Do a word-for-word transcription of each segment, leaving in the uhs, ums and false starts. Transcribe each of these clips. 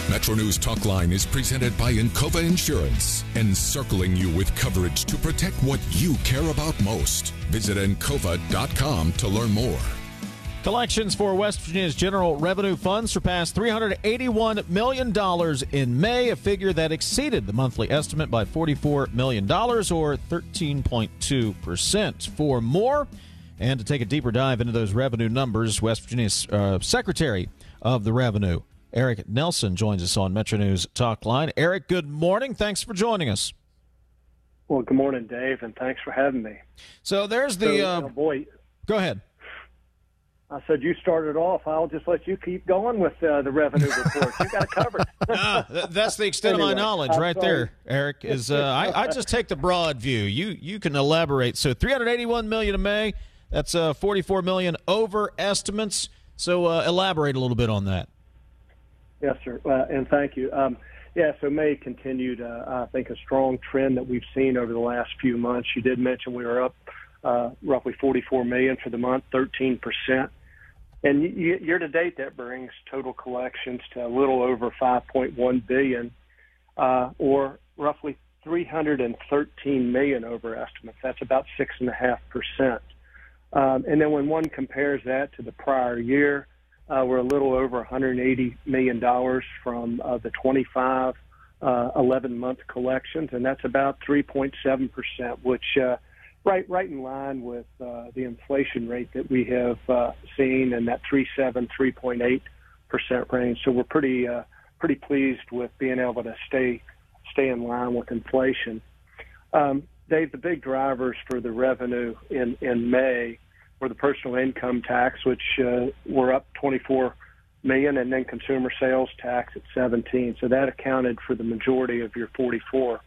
Metro News Talkline is presented by Encova Insurance, encircling you with coverage to protect what you care about most. Visit encova dot com to learn more. Collections for West Virginia's General Revenue Fund surpassed three hundred eighty-one million dollars in May, a figure that exceeded the monthly estimate by forty-four million dollars, or thirteen point two percent. For more, and to take a deeper dive into those revenue numbers, West Virginia's uh, Secretary of the Revenue, Eric Nelson, joins us on Metro News Talkline. Eric, good morning. Thanks for joining us. Well, good morning, Dave, and thanks for having me. So there's the... So, uh, oh boy. Go ahead. I said you started off. I'll just let you keep going with uh, the revenue report. You got it covered. ah, th- that's the extent anyway, of my knowledge I'm right sorry. there, Eric. Is uh, I, I just take the broad view. You you can elaborate. So three hundred eighty-one million dollars in May. That's uh, forty-four million dollars over estimates. So uh, elaborate a little bit on that. Yes, sir, uh, and thank you. Um, yeah, so May continued, uh, I think, a strong trend that we've seen over the last few months. You did mention we were up uh, roughly forty-four million dollars for the month, thirteen percent. And year to date, that brings total collections to a little over five point one billion dollars, uh, or roughly three hundred thirteen million dollars over estimates. That's about six and a half percent. Um, and then when one compares that to the prior year, uh, we're a little over one hundred eighty million dollars from uh, the twenty-five uh, eleven-month collections, and that's about three point seven percent, which uh, right right in line with uh, the inflation rate that we have uh, seen in that three point seven, three point eight percent range. So we're pretty uh, pretty pleased with being able to stay stay in line with inflation. Um, Dave, the big drivers for the revenue in, in May were the personal income tax, which uh, were up twenty-four million dollars, and then consumer sales tax at seventeen. So that accounted for the majority of your forty-four.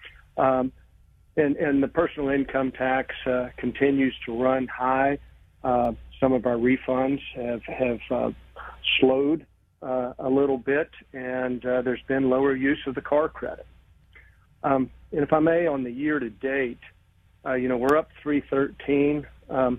Um, and, and the personal income tax uh, continues to run high. Uh, some of our refunds have have uh, slowed uh, a little bit, and uh, there's been lower use of the car credit. Um, and if I may, on the year to date, uh, you know, we're up three thirteen. Um,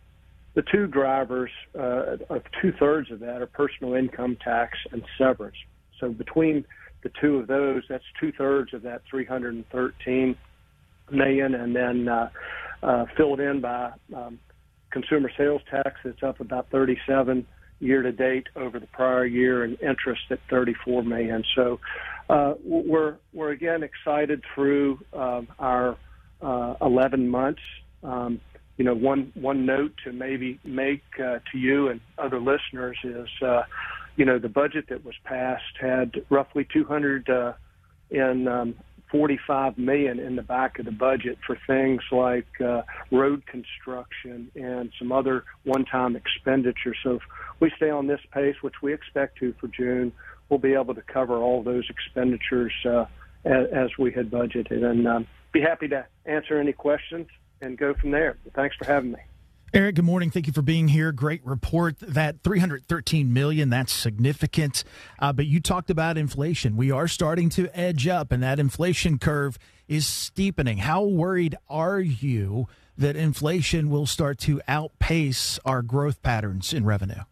the two drivers uh, of two thirds of that are personal income tax and severance. So between the two of those, that's two thirds of that three hundred thirteen million, and then uh, uh, filled in by um, consumer sales tax. That's up about thirty-seven year to date over the prior year, and interest at thirty-four million. So uh, we're we're again excited through um, our uh, eleven months. Um, you know, one one note to maybe make uh, to you and other listeners is, uh, you know, the budget that was passed had roughly two hundred uh, in um, forty-five million in the back of the budget for things like uh, road construction and some other one-time expenditures. So if we stay on this pace, which we expect to for June, we'll be able to cover all those expenditures uh, as, as we had budgeted. And um, be happy to answer any questions and go from there. Thanks for having me. Eric, good morning. Thank you for being here. Great report. That three hundred thirteen million dollars, that's significant. Uh, but you talked about inflation. We are starting to edge up, and that inflation curve is steepening. How worried are you that inflation will start to outpace our growth patterns in revenue?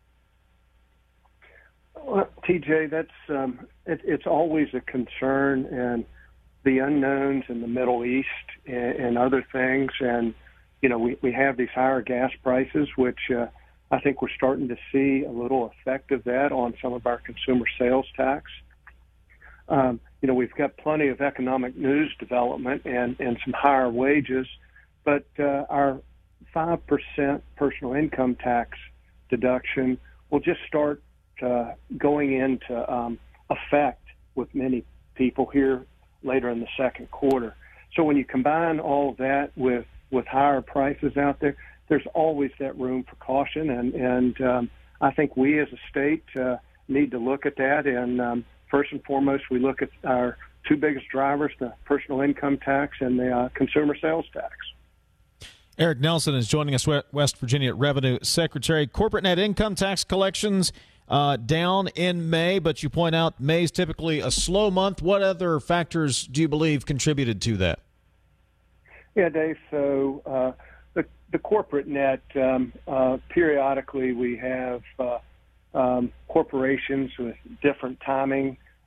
Well, T J, that's um, it, it's always a concern, and the unknowns in the Middle East and, and other things, and you know, we, we have these higher gas prices, which uh, I think we're starting to see a little effect of that on some of our consumer sales tax. Um, you know, we've got plenty of economic news development and, and some higher wages, but uh, our five percent personal income tax deduction will just start uh, going into um, effect with many people here later in the second quarter. So when you combine all of that with with higher prices out there, there's always that room for caution. And, and um, I think we as a state uh, need to look at that. And um, first and foremost, we look at our two biggest drivers, the personal income tax and the uh, consumer sales tax. Eric Nelson is joining us, West Virginia Revenue Secretary. Corporate net income tax collections uh, down in May, but you point out May is typically a slow month. What other factors do you believe contributed to that? Yeah, Dave. So uh, the the corporate net, um, uh, periodically we have uh, um, corporations with different timing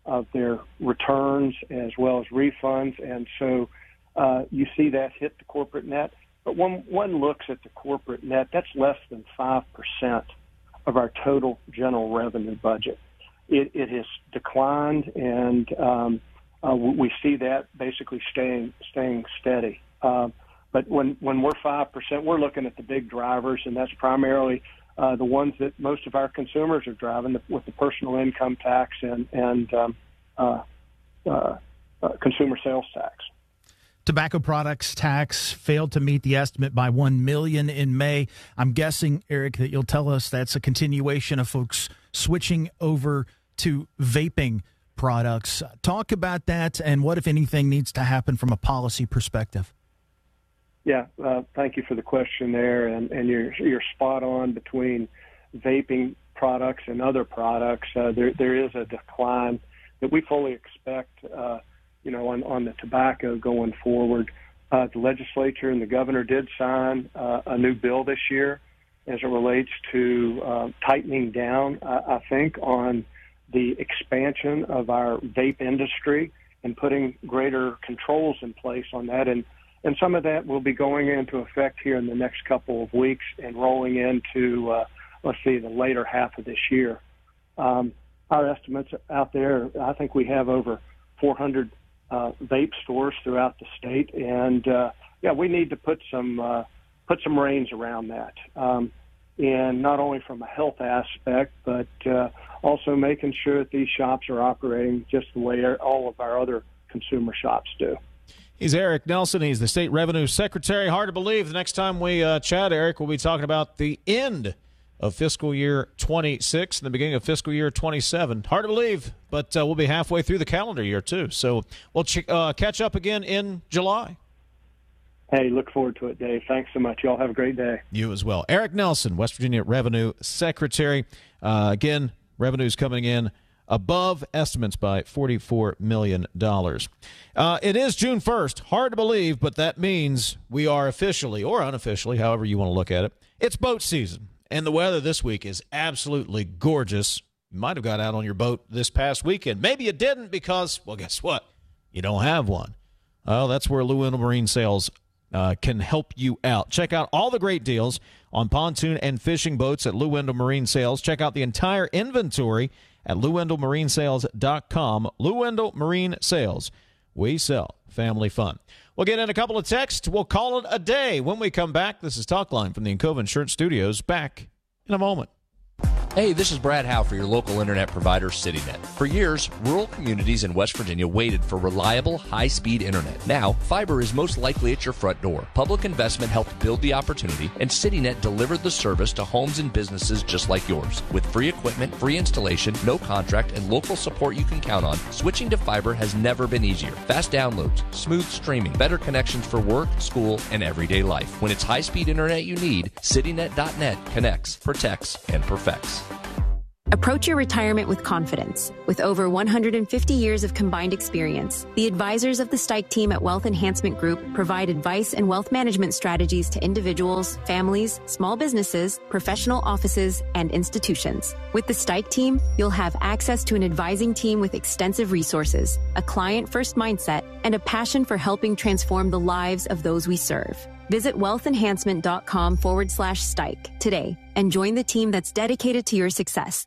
of their returns as well as refunds. And so uh, you see that hit the corporate net. But when one looks at the corporate net, that's less than five percent of our total general revenue budget. It, it has declined, and um, uh, we see that basically staying staying steady. Uh, but when, when we're five percent, we're looking at the big drivers, and that's primarily uh, the ones that most of our consumers are driving the, with the personal income tax and, and um, uh, uh, uh, consumer sales tax. Tobacco products tax failed to meet the estimate by one million dollars in May. I'm guessing, Eric, that you'll tell us that's a continuation of folks switching over to vaping products. Talk about that and what, if anything, needs to happen from a policy perspective. Yeah, uh, thank you for the question there, and, and you're you're spot on between vaping products and other products. Uh, there there is a decline that we fully expect. Uh, you know, on, on the tobacco going forward. Uh, the legislature and the governor did sign uh, a new bill this year as it relates to uh, tightening down, uh, I think, on the expansion of our vape industry and putting greater controls in place on that. And, and some of that will be going into effect here in the next couple of weeks and rolling into, uh, let's see, the later half of this year. Um, our estimates out there, I think we have over four hundred Uh, vape stores throughout the state, and uh, yeah, we need to put some uh, put some reins around that, um, and not only from a health aspect, but uh, also making sure that these shops are operating just the way all of our other consumer shops do. He's Eric Nelson. He's the state revenue secretary. Hard to believe the next time we uh, chat, Eric, we'll be talking about the end of fiscal year twenty-six and the beginning of fiscal year twenty-seven. Hard to believe, but uh, we'll be halfway through the calendar year, too. So we'll ch- uh, catch up again in July. Hey, look forward to it, Dave. Thanks so much. Y'all have a great day. You as well. Eric Nelson, West Virginia Revenue Secretary. Uh, again, revenues coming in above estimates by forty-four million dollars. Uh, it is June first. Hard to believe, but that means we are officially, or unofficially, however you want to look at it, it's boat season. And the weather this week is absolutely gorgeous. You might have got out on your boat this past weekend. Maybe you didn't because, well, guess what? You don't have one. Well, that's where Lou Engle Marine Sales uh, can help you out. Check out all the great deals on pontoon and fishing boats at Lou Engle Marine Sales. Check out the entire inventory at lou engle marine sales dot com. Lou Engle Marine Sales. We sell family fun. We'll get in a couple of texts. We'll call it a day. When we come back, this is Talkline from the Encova Insurance Studios. Back in a moment. Hey, this is Brad Howe for your local internet provider, CityNet. For years, rural communities in West Virginia waited for reliable, high-speed internet. Now, fiber is most likely at your front door. Public investment helped build the opportunity, and CityNet delivered the service to homes and businesses just like yours. With free equipment, free installation, no contract, and local support you can count on, switching to fiber has never been easier. Fast downloads, smooth streaming, better connections for work, school, and everyday life. When it's high-speed internet you need, CityNet dot net connects, protects, and perfects. Approach your retirement with confidence. With over one hundred fifty years of combined experience, the advisors of the Stike team at Wealth Enhancement Group provide advice and wealth management strategies to individuals, families, small businesses, professional offices, and institutions. With the Stike team, you'll have access to an advising team with extensive resources, a client-first mindset, and a passion for helping transform the lives of those we serve. Visit wealthenhancement.com forward slash Stike today and join the team that's dedicated to your success.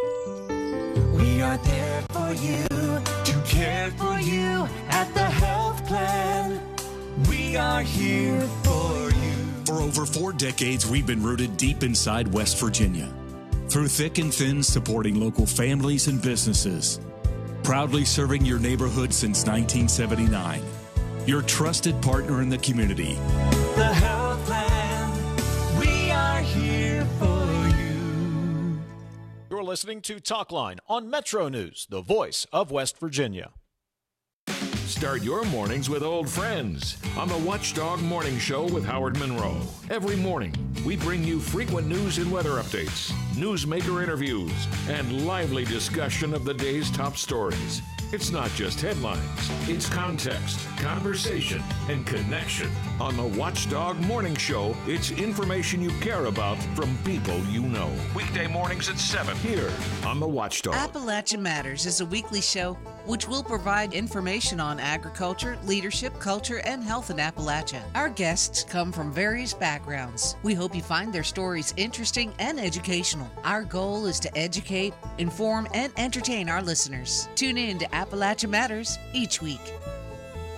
We are there for you, to care for you at the health plan. We are here for you. For over four decades, we've been rooted deep inside West Virginia. Through thick and thin, supporting local families and businesses. Proudly serving your neighborhood since nineteen seventy-nine. Your trusted partner in the community. The health plan. We are here for you. You're listening to Talkline on Metro News, the voice of West Virginia. Start your mornings with old friends on the Watchdog Morning Show with Howard Monroe. Every morning, we bring you frequent news and weather updates, newsmaker interviews, and lively discussion of the day's top stories. It's not just headlines, it's context, conversation, and connection. On the Watchdog Morning Show, it's information you care about from people you know. Weekday mornings at seven here on the Watchdog. Appalachia Matters is a weekly show which will provide information on agriculture, leadership, culture, and health in Appalachia. Our guests come from various backgrounds. We hope you find their stories interesting and educational. Our goal is to educate, inform, and entertain our listeners. Tune in to Appalachia Matters each week.